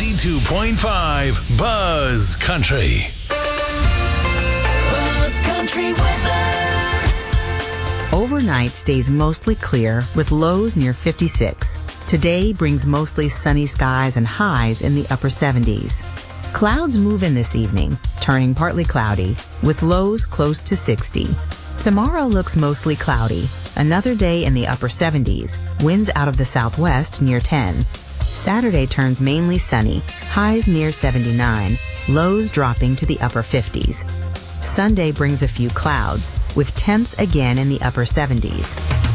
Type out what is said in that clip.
92.5 Buzz Country. Buzz Country weather. Overnight stays mostly clear with lows near 56. Today brings mostly sunny skies and highs in the upper 70s. Clouds move in this evening, turning partly cloudy, with lows close to 60. Tomorrow looks mostly cloudy. Another day in the upper 70s, winds out of the southwest near 10. Saturday turns mainly sunny, highs near 79, lows dropping to the upper 50s. Sunday brings a few clouds, with temps again in the upper 70s.